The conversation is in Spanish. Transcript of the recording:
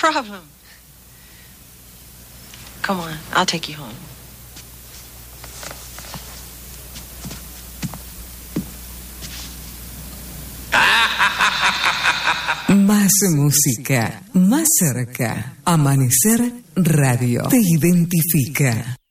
problem. Come on, I'll take you home. Más música, más cerca. Amanecer Radio te identifica.